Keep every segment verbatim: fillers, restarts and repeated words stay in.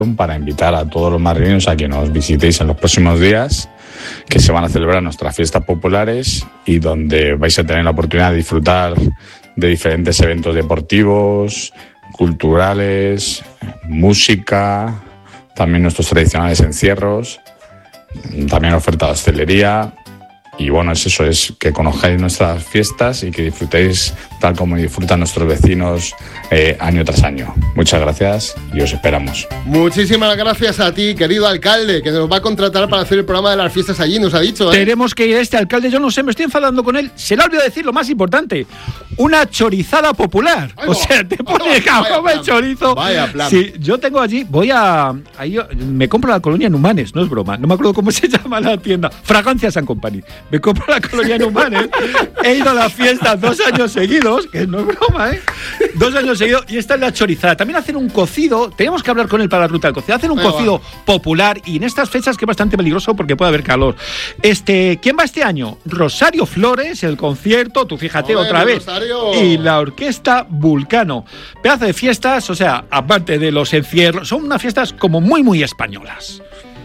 para invitar a todos los madrileños a que nos visitéis en los próximos días, que se van a celebrar nuestras fiestas populares y donde vais a tener la oportunidad de disfrutar de diferentes eventos deportivos, culturales, música, también nuestros tradicionales encierros, también oferta de hostelería. Y bueno, es eso, es que conozcáis nuestras fiestas y que disfrutéis tal como disfrutan nuestros vecinos eh, año tras año. Muchas gracias y os esperamos. Muchísimas gracias a ti, querido alcalde, que nos va a contratar para hacer el programa de las fiestas allí, nos ha dicho, ¿eh? Tenemos que ir a este alcalde, yo no sé, me estoy enfadando con él. Se le ha olvidado decir lo más importante, una chorizada popular. Ay, o sea, te pones a comer chorizo. Vaya plan. Sí, yo tengo allí, voy a... Ahí, me compro la colonia Numanes, no es broma, no me acuerdo cómo se llama la tienda. Fragancias and Company. Me compro la colonia Numanes, he ido a la fiesta dos años seguidos, que no es broma, ¿eh? Dos años seguidos, y esta es la chorizada. También hacen un cocido, tenemos que hablar con él para la ruta del cocido, hacen un Ahí cocido va. popular, y en estas fechas que es bastante peligroso porque puede haber calor. Este, ¿quién va este año? Rosario Flores, el concierto, tú fíjate Joder, otra vez, Rosario. Y la orquesta Vulcano. Pedazo de fiestas, o sea, aparte de los encierros, son unas fiestas como muy, muy españolas.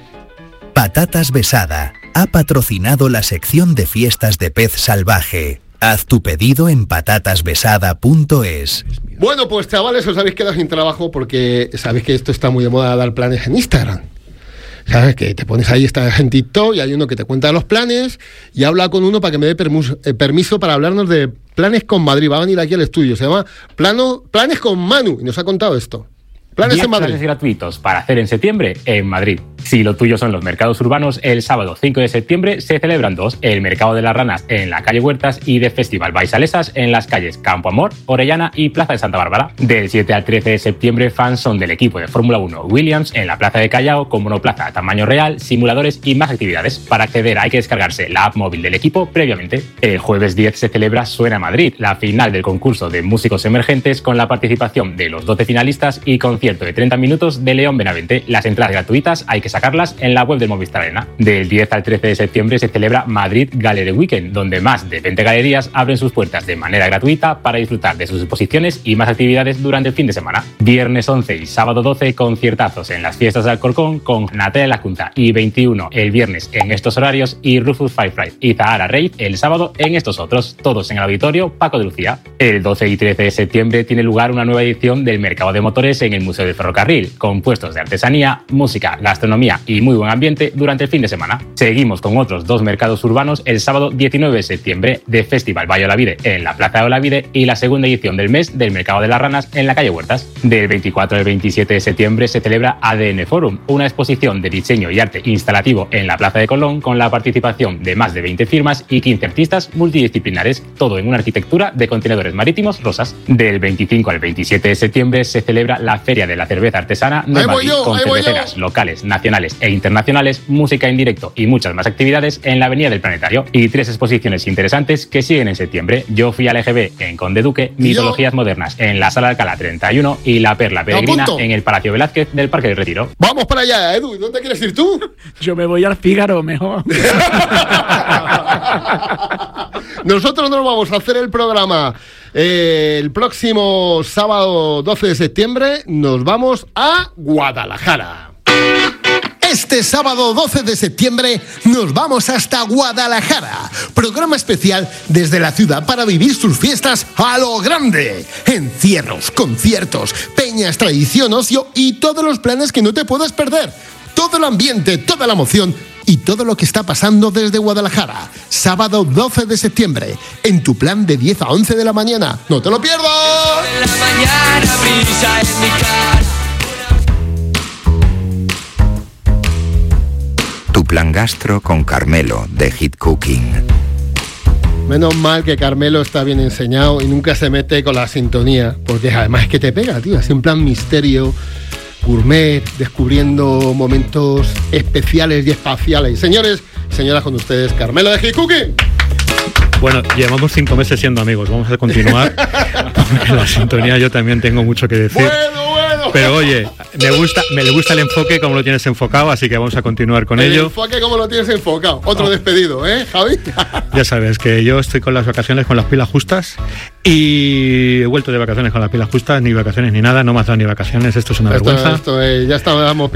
Patatas Besada ha patrocinado la sección de fiestas de pez salvaje. Haz tu pedido en patatas besada punto es. Bueno, pues chavales, os habéis quedado sin trabajo porque sabéis que esto está muy de moda, dar planes en Instagram. ¿Sabes? Que te pones ahí, estás en TikTok y hay uno que te cuenta los planes y habla con uno para que me dé permiso, eh, permiso para hablarnos de planes con Madrid. Va a venir aquí al estudio, se llama Plano, Planes con Manu y nos ha contado esto. Planes en Madrid. Planes gratuitos para hacer en septiembre en Madrid. Si lo tuyo son los mercados urbanos, el sábado cinco de septiembre se celebran dos, el Mercado de las Ranas en la calle Huertas y de Festival Baisalesas en las calles Campo Amor, Orellana y Plaza de Santa Bárbara. Del siete al trece de septiembre, fans son del equipo de Fórmula uno Williams en la Plaza de Callao con monoplaza a tamaño real, simuladores y más actividades. Para acceder hay que descargarse la app móvil del equipo previamente. El jueves diez se celebra Suena Madrid, la final del concurso de músicos emergentes con la participación de los doce finalistas y concierto de treinta minutos de León Benavente. Las entradas gratuitas hay que sacarlas en la web del Movistar Arena. Del diez al trece de septiembre se celebra Madrid Gallery Weekend, donde más de veinte galerías abren sus puertas de manera gratuita para disfrutar de sus exposiciones y más actividades durante el fin de semana. Viernes once y sábado doce, conciertazos en las fiestas de Alcorcón con Natalia Lacunta y veintiuno el viernes en estos horarios y Rufus Five Fry y Zahara Rave el sábado en estos otros, todos en el auditorio Paco de Lucía. El doce y trece de septiembre tiene lugar una nueva edición del Mercado de Motores en el Museo del Ferrocarril, con puestos de artesanía, música, gastronomía y muy buen ambiente durante el fin de semana. Seguimos con otros dos mercados urbanos el sábado diecinueve de septiembre de Festival Valle Olavide en la Plaza de Olavide y la segunda edición del mes del Mercado de las Ranas en la calle Huertas. Del veinticuatro al veintisiete de septiembre se celebra A D N Forum, una exposición de diseño y arte instalativo en la Plaza de Colón con la participación de más de veinte firmas y quince artistas multidisciplinares, todo en una arquitectura de contenedores marítimos rosas. Del veinticinco al veintisiete de septiembre se celebra la Feria de la Cerveza Artesana de Madrid, con cerveceras locales, nacionales e internacionales, música en directo y muchas más actividades en la Avenida del Planetario. Y tres exposiciones interesantes que siguen en septiembre. Yo fui al E G B en Conde Duque, Mitologías Modernas en la Sala Alcalá treinta y uno y La Perla Peregrina en el Palacio Velázquez del Parque del Retiro. Vamos para allá, Edu. ¿Dónde quieres ir tú? Yo me voy al Fígaro mejor. Nosotros nos vamos a hacer el programa eh, el próximo sábado doce de septiembre. Nos vamos a Guadalajara. Este sábado doce de septiembre nos vamos hasta Guadalajara. Programa especial desde la ciudad para vivir sus fiestas a lo grande. Encierros, conciertos, peñas, tradición, ocio y todos los planes que no te puedas perder. Todo el ambiente, toda la emoción y todo lo que está pasando desde Guadalajara. Sábado doce de septiembre, en tu plan de diez a once de la mañana. ¡No te lo pierdas! En la mañana brilla en mi cara. Tu plan gastro con Carmelo de Hit Cooking. Menos mal que Carmelo está bien enseñado y nunca se mete con la sintonía, porque además es que te pega, tío. Así en plan misterio, gourmet, descubriendo momentos especiales y espaciales. Señores, señoras, con ustedes, Carmelo de Hit Cooking. Bueno, llevamos cinco meses siendo amigos, vamos a continuar. Porque en la sintonía yo también tengo mucho que decir. Bueno, bueno. bueno. Pero oye, me gusta, me gusta el enfoque como lo tienes enfocado, así que vamos a continuar con el ello. enfoque como lo tienes enfocado. Otro Oh. despedido, ¿eh, Javi? Ya sabes que yo estoy con las vacaciones con las pilas justas y he vuelto de vacaciones con las pilas justas, ni vacaciones ni nada, no me has dado ni vacaciones, esto es una Esto, vergüenza. esto, eh, ya estábamos